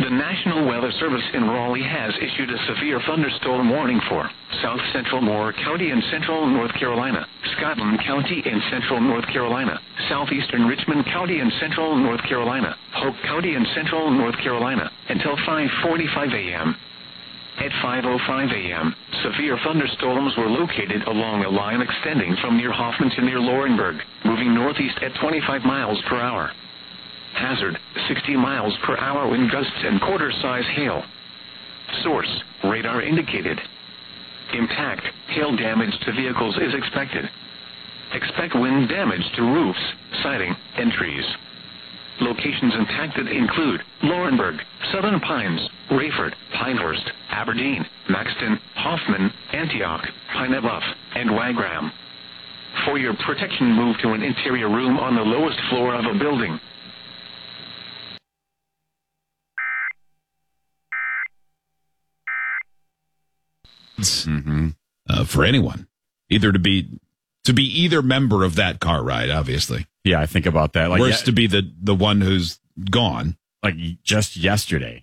The National Weather Service in Raleigh has issued a severe thunderstorm warning for South Central Moore County in central North Carolina, Scotland County in central North Carolina, southeastern Richmond County in central North Carolina, Hope County in central North Carolina, until 5:45 a.m. At 5:05 a.m., severe thunderstorms were located along a line extending from near Hoffman to near Laurinburg, moving northeast at 25 miles per hour. Hazard, 60 miles per hour wind gusts and quarter-size hail. Source, radar indicated. Impact, hail damage to vehicles is expected. Expect wind damage to roofs, siding, and trees. Locations impacted include Laurinburg, Southern Pines, Rayford, Pinehurst, Aberdeen, Maxton, Hoffman, Antioch, Pine Bluff, and Wagram. For your protection, move to an interior room on the lowest floor of a building. For anyone, either to be either member of that car ride, obviously. Yeah, I think about that. Like, worse to be the one who's gone. Like just yesterday,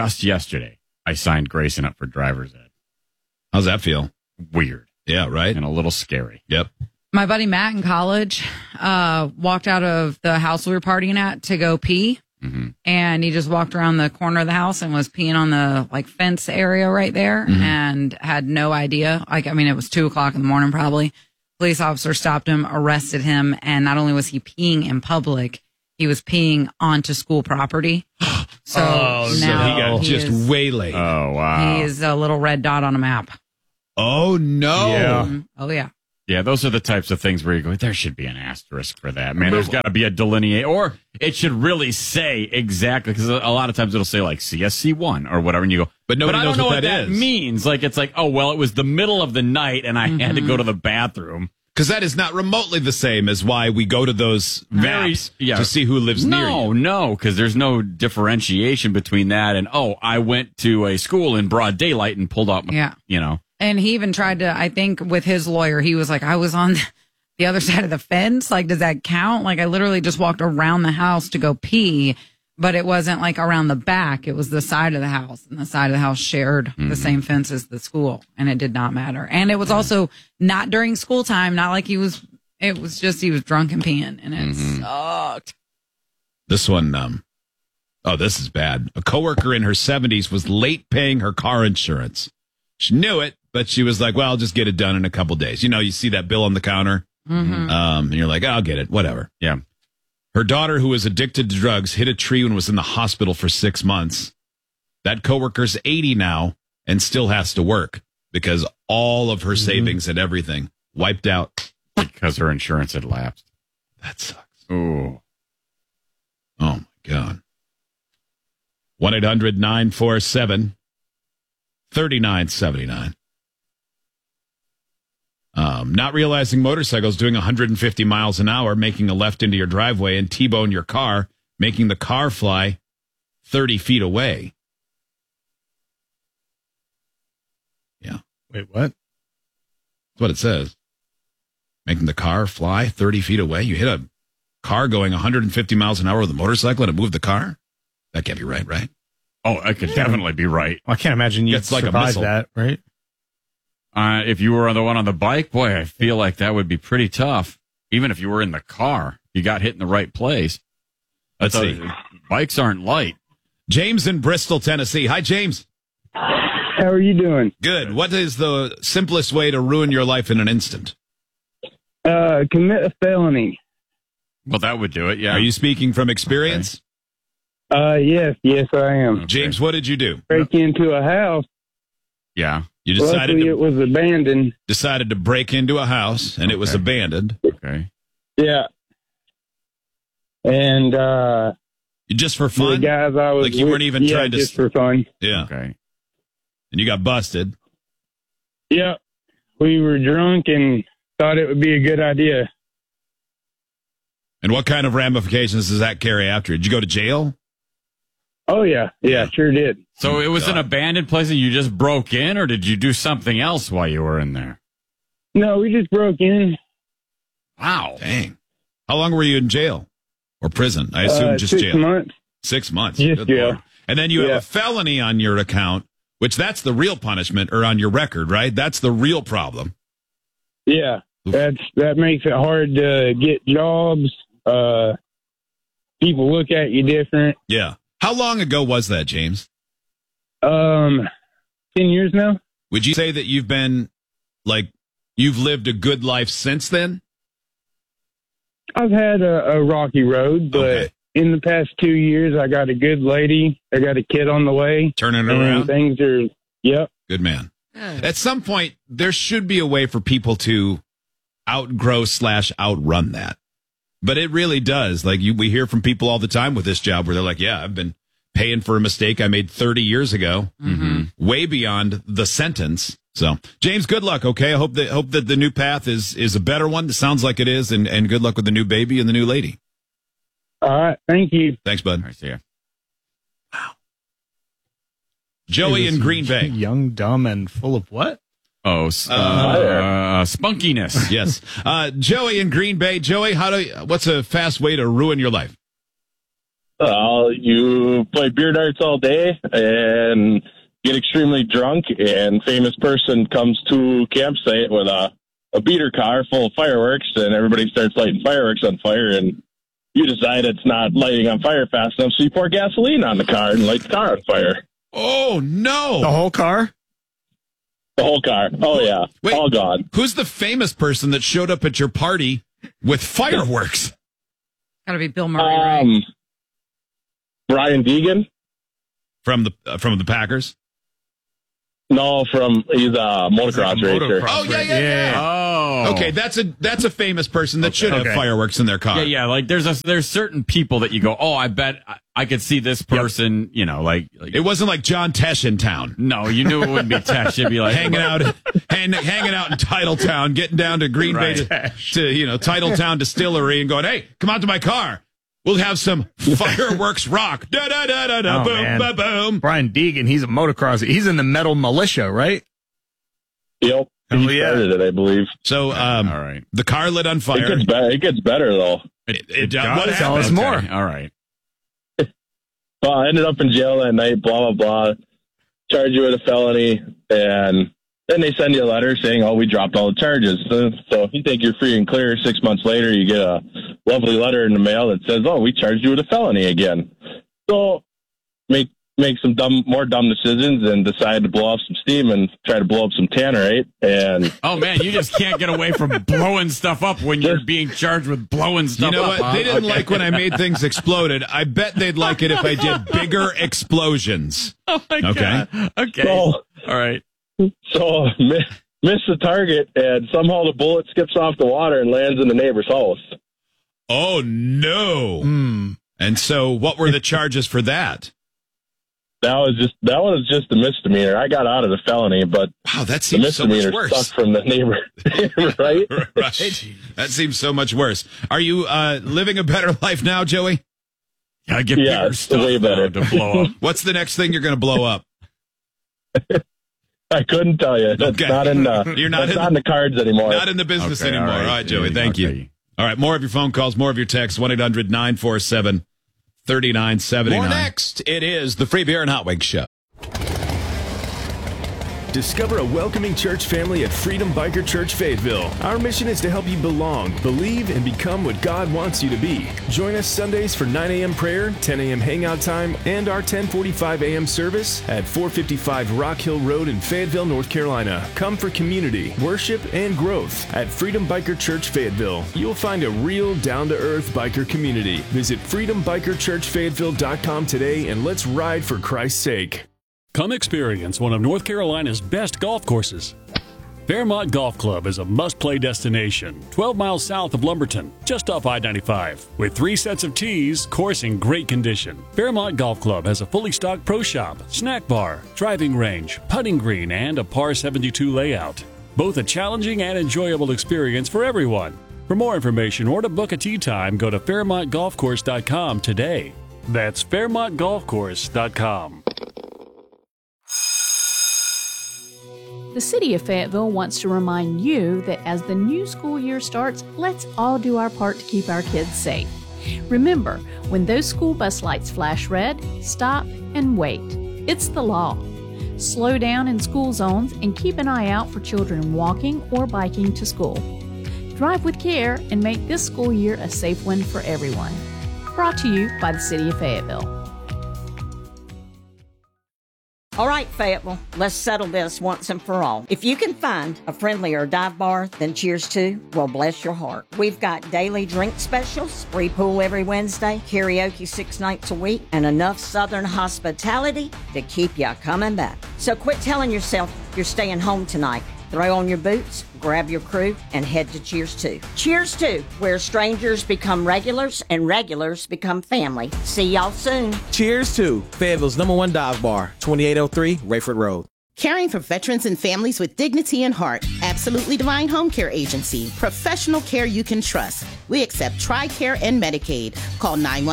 I signed Grayson up for driver's ed. How's that feel? Weird. Yeah, right. And a little scary. Yep. My buddy Matt in college walked out of the house we were partying at to go pee. Mm-hmm. And he just walked around the corner of the house and was peeing on the fence area right there and had no idea. It was 2:00 in the morning probably. Police officer stopped him, arrested him, and not only was he peeing in public, he was peeing onto school property. So now he got just waylaid. Oh, wow. He is a little red dot on a map. Oh, no. Yeah. Oh, yeah. Yeah, those are the types of things where you go, there should be an asterisk for that. Man, there's got to be a delineate, or it should really say exactly, because a lot of times it'll say like CSC1 or whatever, and you go, but nobody I knows don't know what that is. means. Like, it's like, oh, well, it was the middle of the night and I had to go to the bathroom. Because that is not remotely the same as why we go to those maps to see who lives near you. No, because there's no differentiation between that and, I went to a school in broad daylight and pulled out my, And he even tried to, I think with his lawyer, he was like, I was on the other side of the fence. Like, does that count? Like, I literally just walked around the house to go pee, but it wasn't like around the back. It was the side of the house, and the side of the house shared the same fence as the school, and it did not matter. And it was also not during school time, not like he was drunk and peeing, and it sucked. This one, this is bad. A coworker in her 70s was late paying her car insurance. She knew it, but she was like, well, I'll just get it done in a couple days. You see that bill on the counter, and you're like, I'll get it, whatever. Yeah. Her daughter, who was addicted to drugs, hit a tree and was in the hospital for 6 months. That coworker's 80 now and still has to work because all of her savings and everything wiped out. Because her insurance had lapsed. That sucks. Ooh. Oh, my God. 1-800-947-3979. Not realizing motorcycles doing 150 miles an hour, making a left into your driveway and T-bone your car, making the car fly 30 feet away. Yeah. Wait, what? That's what it says. Making the car fly 30 feet away. You hit a car going 150 miles an hour with a motorcycle and it moved the car? That can't be right, right? Oh, it could definitely be right. Well, I can't imagine you'd survive that, right? If you were the one on the bike, boy, I feel like that would be pretty tough. Even if you were in the car, you got hit in the right place. Let's see. Bikes aren't light. James in Bristol, Tennessee. Hi, James. How are you doing? Good. What is the simplest way to ruin your life in an instant? Commit a felony. Well, that would do it, yeah. Are you speaking from experience? Yes, I am. Okay. James, what did you do? Break into a house. Yeah. You decided it was abandoned. Decided to break into a house, and it was abandoned. Okay. Yeah. And just for fun? The guys I was like you weren't even trying to... just for fun. Yeah. Okay. And you got busted. Yeah. We were drunk and thought it would be a good idea. And what kind of ramifications does that carry after? Did you go to jail? Oh, yeah. Yeah, sure did. So it was an abandoned place and you just broke in, or did you do something else while you were in there? No, we just broke in. Wow. Dang. How long were you in jail or prison? I assume just 6 jail. 6 months. 6 months. Just Good jail. Lord. And then you have a felony on your account, which that's the real punishment, or on your record, right? That's the real problem. Yeah, that makes it hard to get jobs. People look at you different. Yeah. How long ago was that, James? 10 years now. Would you say that you've been, like, you've lived a good life since then? I've had a rocky road, but in the past 2 years, I got a good lady. I got a kid on the way. Turning it around? Things are, Good man. At some point, there should be a way for people to outgrow/outrun that. But it really does. Like, we hear from people all the time with this job where they're like, yeah, I've been paying for a mistake I made 30 years ago, way beyond the sentence. So, James, good luck, okay? I hope that the new path is a better one. It sounds like it is, and good luck with the new baby and the new lady. All right, thank you. Thanks, bud. All right, see ya. Wow. Joey in Green Bay. Young, dumb, and full of what? Oh, spunkiness. Yes. Joey in Green Bay. Joey, what's a fast way to ruin your life? You play beer darts all day and get extremely drunk, and famous person comes to campsite with a beater car full of fireworks, and everybody starts lighting fireworks on fire, and you decide it's not lighting on fire fast enough, so you pour gasoline on the car and light the car on fire. Oh, no. The whole car? The whole car. Oh, yeah. Wait, all gone. Who's the famous person that showed up at your party with fireworks? Gotta be Bill Murray, right? Brian Deegan. From the Packers? No, he's a motocross racer. Oh, yeah. Oh, okay. That's a famous person that should have fireworks in their car. Yeah. Like there's certain people that you go, oh, I bet I could see this person. You know, like it wasn't like John Tesh in town. No, you knew it wouldn't be Tesh. It'd be like hanging out in Titletown, getting down to Green Bay to Titletown Distillery and going, hey, come out to my car. We'll have some fireworks rock. Da da da da da. Boom, ba boom. Brian Deegan, he's a motocrosser. He's in the metal militia, right? Yep. He started it, I believe. So, all right. The car lit on fire. It gets better though. Tell us more. All right. Well, I ended up in jail that night. Blah blah blah. Charge you with a felony, and then they send you a letter saying, "Oh, we dropped all the charges." So you think you're free and clear. 6 months later, you get a lovely letter in the mail that says, "Oh, we charged you with a felony again." So make some more dumb decisions and decide to blow off some steam and try to blow up some tannerite. And oh man, you just can't get away from blowing stuff up when you're being charged with blowing stuff up. You know what? They didn't like when I made things exploded. I bet they'd like it if I did bigger explosions. Oh my God. Okay. So, all right. So miss the target, and somehow the bullet skips off the water and lands in the neighbor's house. Oh no! And so, what were the charges for that? That was just a misdemeanor. I got out of the felony, but wow, that seems so much worse. Stuck from the neighbor, right? Right. That seems so much worse. Are you living a better life now, Joey? I get bigger stuff way better to blow up. What's the next thing you're going to blow up? I couldn't tell you. That's not in the cards anymore. Not in the business anymore. All right, Joey. Thank you. All right, more of your phone calls, more of your texts. 1-800-947-3979. More next. It is the Free Beer and Hot Wings Show. Discover a welcoming church family at Freedom Biker Church Fayetteville. Our mission is to help you belong, believe, and become what God wants you to be. Join us Sundays for 9 a.m. prayer, 10 a.m. hangout time, and our 10:45 a.m. service at 455 Rock Hill Road in Fayetteville, North Carolina. Come for community, worship, and growth at Freedom Biker Church Fayetteville. You'll find a real down-to-earth biker community. Visit freedombikerchurchfayetteville.com today and let's ride for Christ's sake. Come experience one of North Carolina's best golf courses. Fairmont Golf Club is a must-play destination, 12 miles south of Lumberton, just off I-95. With 3 sets of tees, course in great condition. Fairmont Golf Club has a fully stocked pro shop, snack bar, driving range, putting green, and a par 72 layout. Both a challenging and enjoyable experience for everyone. For more information or to book a tee time, go to FairmontGolfCourse.com today. That's FairmontGolfCourse.com. The City of Fayetteville wants to remind you that as the new school year starts, let's all do our part to keep our kids safe. Remember, when those school bus lights flash red, stop and wait. It's the law. Slow down in school zones and keep an eye out for children walking or biking to school. Drive with care and make this school year a safe one for everyone. Brought to you by the City of Fayetteville. All right, Fayetteville, let's settle this once and for all. If you can find a friendlier dive bar than Cheers 2, well, bless your heart. We've got daily drink specials, free pool every Wednesday, karaoke 6 nights a week, and enough Southern hospitality to keep you coming back. So quit telling yourself you're staying home tonight. Throw on your boots, grab your crew, and head to Cheers 2. Cheers 2, where strangers become regulars and regulars become family. See y'all soon. Cheers 2, Fayetteville's #1 dive bar, 2803 Rayford Road. Caring for veterans and families with dignity and heart. Absolutely Divine Home Care Agency. Professional care you can trust. We accept TRICARE and Medicaid. Call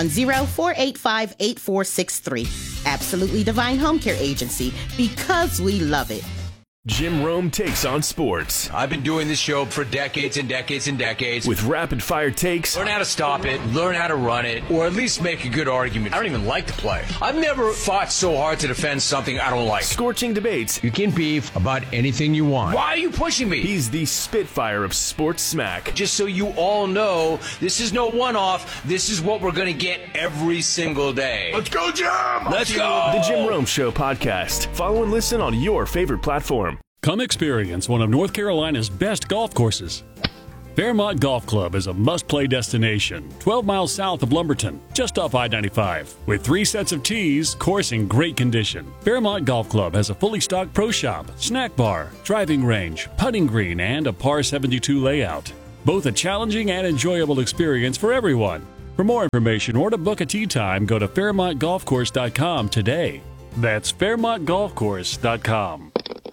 910-485-8463. Absolutely Divine Home Care Agency, because we love it. Jim Rome takes on sports. I've been doing this show for decades and decades and decades. With rapid-fire takes. Learn how to stop it, learn how to run it, or at least make a good argument. I don't even like the play. I've never fought so hard to defend something I don't like. Scorching debates. You can beef about anything you want. Why are you pushing me? He's the Spitfire of sports smack. Just so you all know, this is no one-off. This is what we're going to get every single day. Let's go, Jim! Let's go! The Jim Rome Show podcast. Follow and listen on your favorite platform. Come experience one of North Carolina's best golf courses. Fairmont Golf Club is a must-play destination, 12 miles south of Lumberton, just off I-95. With 3 sets of tees, course in great condition. Fairmont Golf Club has a fully stocked pro shop, snack bar, driving range, putting green, and a par 72 layout. Both a challenging and enjoyable experience for everyone. For more information or to book a tee time, go to FairmontGolfCourse.com today. That's FairmontGolfCourse.com.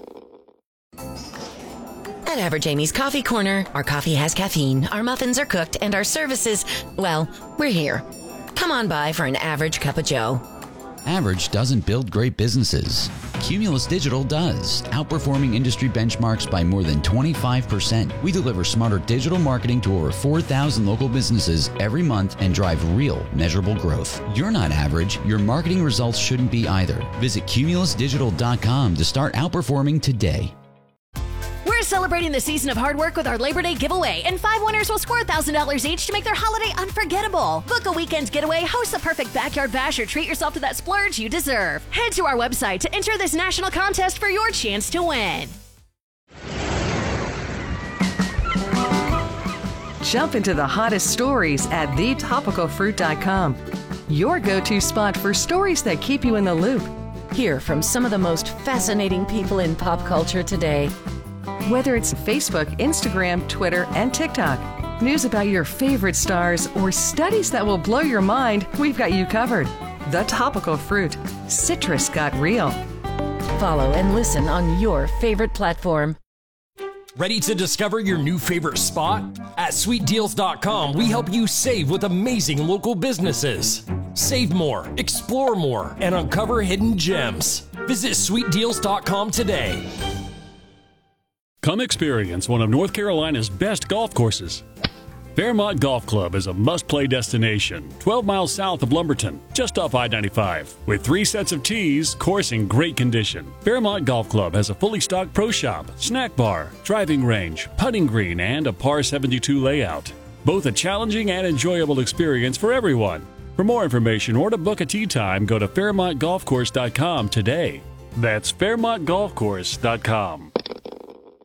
At Average Amy's Coffee Corner, our coffee has caffeine, our muffins are cooked, and our services, well, we're here. Come on by for an average cup of joe. Average doesn't build great businesses. Cumulus Digital does, outperforming industry benchmarks by more than 25%. We deliver smarter digital marketing to over 4,000 local businesses every month and drive real, measurable growth. You're not average. Your marketing results shouldn't be either. Visit cumulusdigital.com to start outperforming today. We're celebrating the season of hard work with our Labor Day giveaway, and 5 winners will score $1,000 each to make their holiday unforgettable. Book a weekend getaway, host the perfect backyard bash, or treat yourself to that splurge you deserve. Head to our website to enter this national contest for your chance to win. Jump into the hottest stories at thetopicalfruit.com. Your go-to spot for stories that keep you in the loop. Hear from some of the most fascinating people in pop culture today. Whether it's Facebook, Instagram, Twitter, and TikTok, news about your favorite stars, or studies that will blow your mind, we've got you covered. The Topical Fruit. Citrus got real. Follow and listen on your favorite platform. Ready to discover your new favorite spot? At sweetdeals.com, we help you save with amazing local businesses. Save more, explore more, and uncover hidden gems. Visit sweetdeals.com today. Come experience one of North Carolina's best golf courses. Fairmont Golf Club is a must-play destination, 12 miles south of Lumberton, just off I-95. With 3 sets of tees, course in great condition. Fairmont Golf Club has a fully stocked pro shop, snack bar, driving range, putting green, and a par 72 layout. Both a challenging and enjoyable experience for everyone. For more information or to book a tee time, go to FairmontGolfCourse.com today. That's FairmontGolfCourse.com.